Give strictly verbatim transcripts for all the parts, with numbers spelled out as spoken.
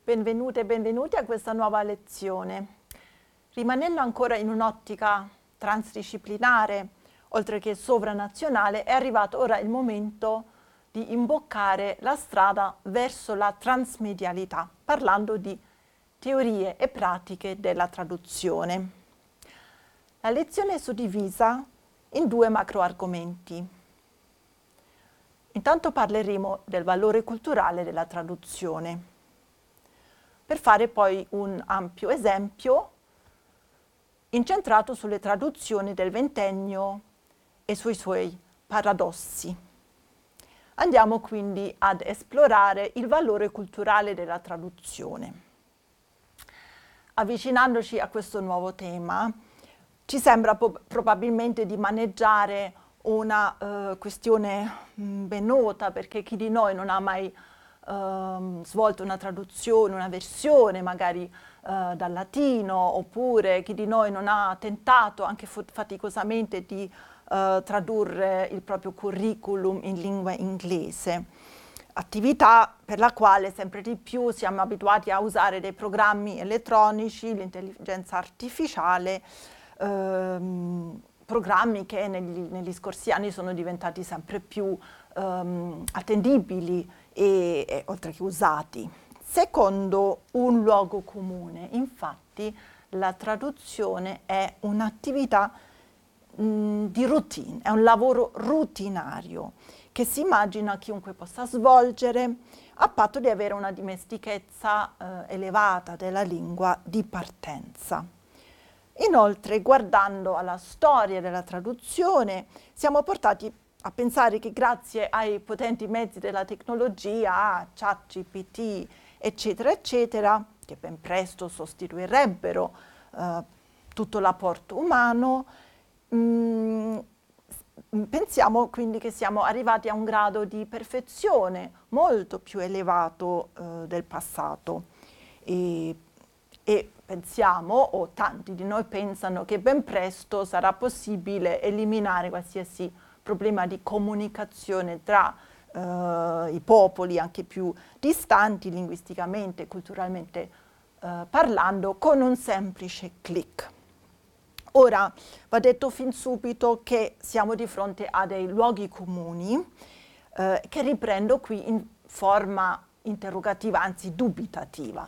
Benvenute e benvenuti a questa nuova lezione. Rimanendo ancora in un'ottica transdisciplinare, oltre che sovranazionale, è arrivato ora il momento di imboccare la strada verso la transmedialità, parlando di teorie e pratiche della traduzione. La lezione è suddivisa in due macro argomenti. Intanto parleremo del valore culturale della traduzione, per fare poi un ampio esempio incentrato sulle traduzioni del ventennio e sui suoi paradossi. Andiamo quindi ad esplorare il valore culturale della traduzione. Avvicinandoci a questo nuovo tema, ci sembra probabilmente di maneggiare una uh, questione mh, ben nota, perché chi di noi non ha mai Uh, svolto una traduzione, una versione magari uh, dal latino, oppure chi di noi non ha tentato anche faticosamente di uh, tradurre il proprio curriculum in lingua inglese, attività per la quale sempre di più siamo abituati a usare dei programmi elettronici, l'intelligenza artificiale, uh, programmi che negli, negli scorsi anni sono diventati sempre più um, attendibili E, e oltre che usati. Secondo un luogo comune, infatti, la traduzione è un'attività mh, di routine, è un lavoro rutinario che si immagina chiunque possa svolgere a patto di avere una dimestichezza eh, elevata della lingua di partenza. Inoltre, guardando alla storia della traduzione, siamo portati a pensare che grazie ai potenti mezzi della tecnologia, ChatGPT, eccetera, eccetera, che ben presto sostituirebbero eh, tutto l'apporto umano, mh, pensiamo quindi che siamo arrivati a un grado di perfezione molto più elevato eh, del passato. E, e pensiamo, o tanti di noi pensano, che ben presto sarà possibile eliminare qualsiasi problema di comunicazione tra uh, i popoli anche più distanti linguisticamente, culturalmente uh, parlando, con un semplice click. Ora, va detto fin subito che siamo di fronte a dei luoghi comuni uh, che riprendo qui in forma interrogativa, anzi dubitativa.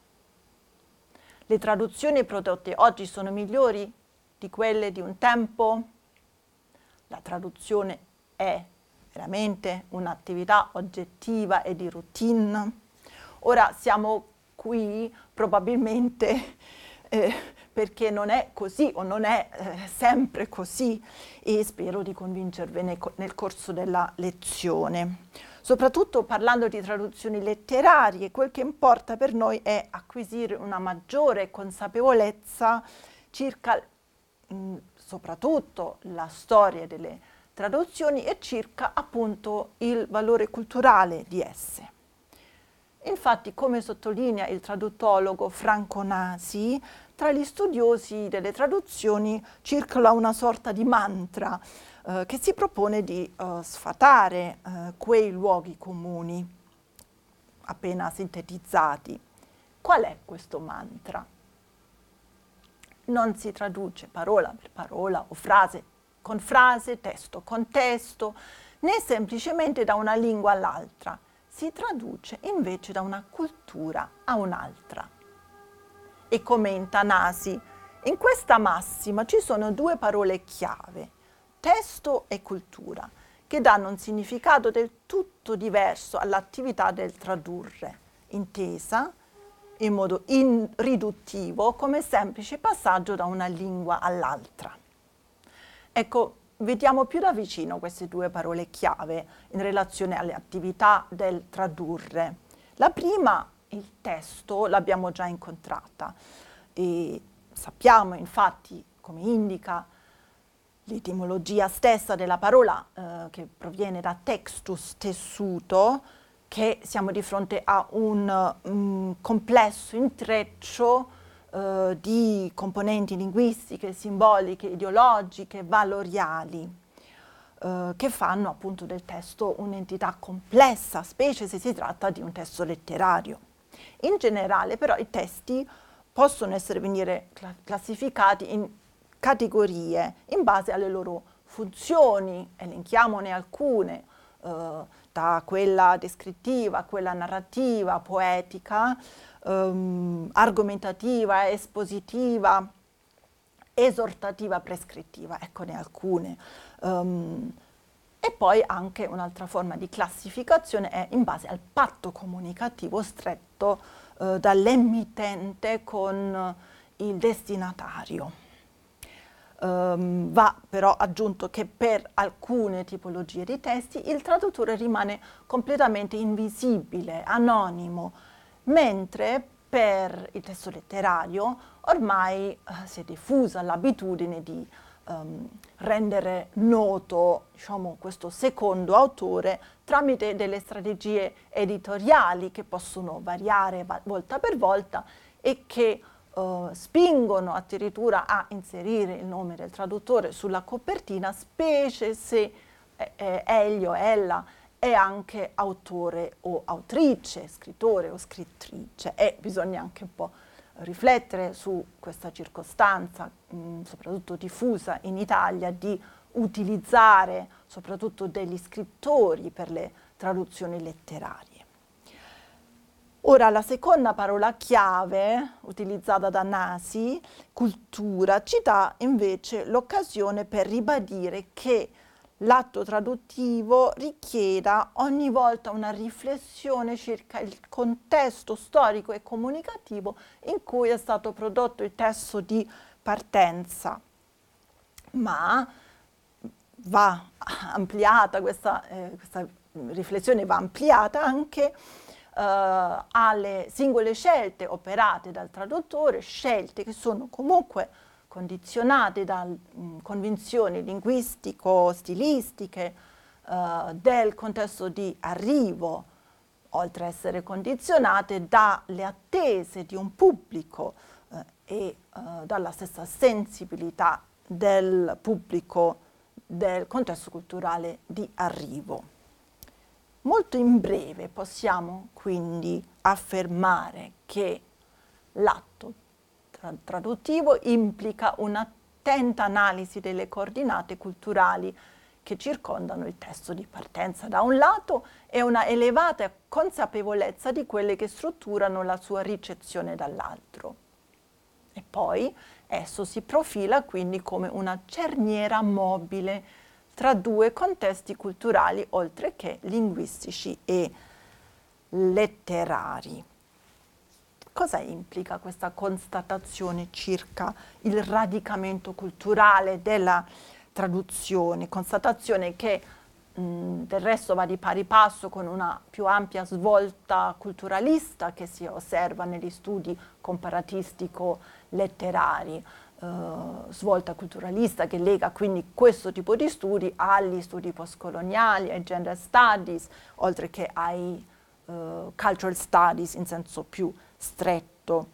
Le traduzioni prodotte oggi sono migliori di quelle di un tempo? La traduzione è veramente un'attività oggettiva e di routine. Ora siamo qui probabilmente eh, perché non è così o non è eh, sempre così, e spero di convincervene nel corso della lezione. Soprattutto parlando di traduzioni letterarie, quel che importa per noi è acquisire una maggiore consapevolezza circa mh, soprattutto la storia delle traduzioni e circa appunto il valore culturale di esse. Infatti, come sottolinea il traduttologo Franco Nasi, tra gli studiosi delle traduzioni circola una sorta di mantra eh, che si propone di eh, sfatare eh, quei luoghi comuni appena sintetizzati. Qual è questo mantra? Non si traduce parola per parola o frase con frase, testo con testo, né semplicemente da una lingua all'altra. Si traduce invece da una cultura a un'altra. E commenta Nasi, in questa massima ci sono due parole chiave, testo e cultura, che danno un significato del tutto diverso all'attività del tradurre, intesa in modo irriduttivo come semplice passaggio da una lingua all'altra. Ecco, vediamo più da vicino queste due parole chiave in relazione alle attività del tradurre. La prima, il testo, l'abbiamo già incontrata e sappiamo infatti, come indica l'etimologia stessa della parola eh, che proviene da textus, tessuto, che siamo di fronte a un um, complesso intreccio uh, di componenti linguistiche, simboliche, ideologiche, valoriali, uh, che fanno appunto del testo un'entità complessa, specie se si tratta di un testo letterario. In generale però i testi possono essere venire cla- classificati in categorie in base alle loro funzioni, elenchiamone alcune, eh, da quella descrittiva a quella narrativa, poetica, ehm, argomentativa, espositiva, esortativa, prescrittiva, eccone alcune. Um, e poi anche un'altra forma di classificazione è in base al patto comunicativo stretto eh, dall'emittente con il destinatario. Um, va però aggiunto che per alcune tipologie di testi il traduttore rimane completamente invisibile, anonimo, mentre per il testo letterario ormai eh, si è diffusa l'abitudine di um, rendere noto, diciamo, questo secondo autore tramite delle strategie editoriali che possono variare volta per volta e che Uh, spingono addirittura a inserire il nome del traduttore sulla copertina, specie se eh, eh, egli o ella è anche autore o autrice, scrittore o scrittrice, e bisogna anche un po' riflettere su questa circostanza, mh, soprattutto diffusa in Italia, di utilizzare soprattutto degli scrittori per le traduzioni letterarie. Ora, la seconda parola chiave utilizzata da Nasi, cultura, ci dà invece l'occasione per ribadire che l'atto traduttivo richieda ogni volta una riflessione circa il contesto storico e comunicativo in cui è stato prodotto il testo di partenza, ma va ampliata, questa, eh, questa riflessione va ampliata anche Uh, alle singole scelte operate dal traduttore, scelte che sono comunque condizionate da mh, convinzioni linguistico-stilistiche uh, del contesto di arrivo, oltre a essere condizionate dalle attese di un pubblico uh, e uh, dalla stessa sensibilità del pubblico del contesto culturale di arrivo. Molto in breve possiamo quindi affermare che l'atto tra- traduttivo implica un'attenta analisi delle coordinate culturali che circondano il testo di partenza da un lato e una elevata consapevolezza di quelle che strutturano la sua ricezione dall'altro. E poi esso si profila quindi come una cerniera mobile tra due contesti culturali, oltre che linguistici e letterari. Cosa implica questa constatazione circa il radicamento culturale della traduzione? Constatazione che mh, del resto va di pari passo con una più ampia svolta culturalista che si osserva negli studi comparatistico-letterari. Uh, svolta culturalista che lega quindi questo tipo di studi agli studi postcoloniali, ai gender studies, oltre che ai uh, cultural studies in senso più stretto.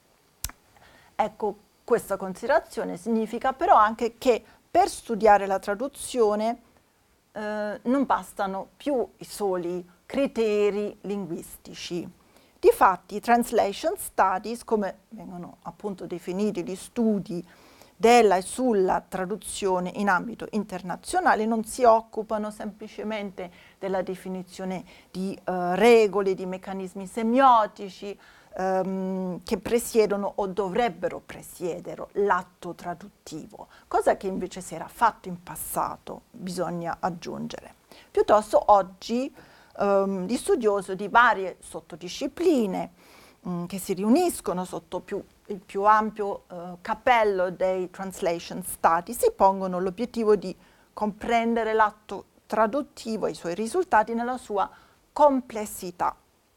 Ecco, questa considerazione significa però anche che per studiare la traduzione uh, non bastano più i soli criteri linguistici. Difatti, i translation studies, come vengono appunto definiti gli studi della e sulla traduzione in ambito internazionale, non si occupano semplicemente della definizione di uh, regole, di meccanismi semiotici um, che presiedono o dovrebbero presiedere l'atto traduttivo, cosa che invece si era fatto in passato, bisogna aggiungere. Piuttosto oggi Um, di studiosi di varie sottodiscipline um, che si riuniscono sotto più, il più ampio uh, cappello dei translation study, si pongono l'obiettivo di comprendere l'atto traduttivo e i suoi risultati nella sua complessità.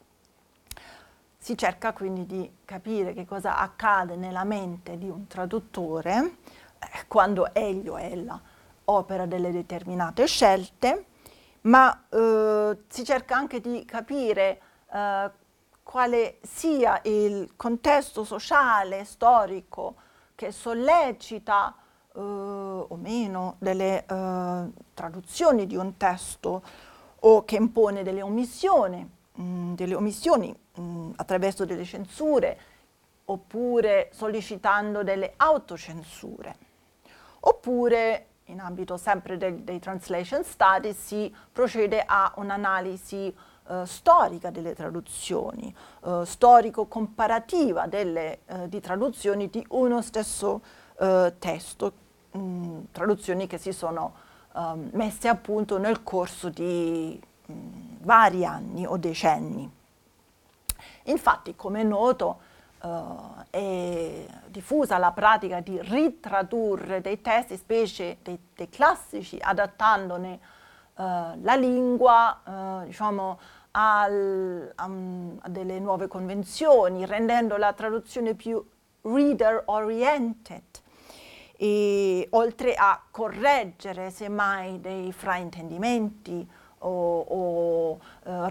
Si cerca quindi di capire che cosa accade nella mente di un traduttore eh, quando egli o ella opera delle determinate scelte, ma eh, si cerca anche di capire eh, quale sia il contesto sociale, storico, che sollecita eh, o meno delle eh, traduzioni di un testo o che impone delle omissioni mh, delle omissioni mh, attraverso delle censure oppure sollecitando delle autocensure. Oppure, in ambito sempre del, dei translation studies, si procede a un'analisi eh, storica delle traduzioni, eh, storico-comparativa delle, eh, di traduzioni di uno stesso eh, testo, mh, traduzioni che si sono eh, messe a punto nel corso di mh, vari anni o decenni. Infatti, come è noto, Uh, è diffusa la pratica di ritradurre dei testi, specie dei, dei classici, adattandone uh, la lingua, uh, diciamo, al, a, a delle nuove convenzioni, rendendo la traduzione più reader-oriented, e, oltre a correggere semmai dei fraintendimenti o, o uh,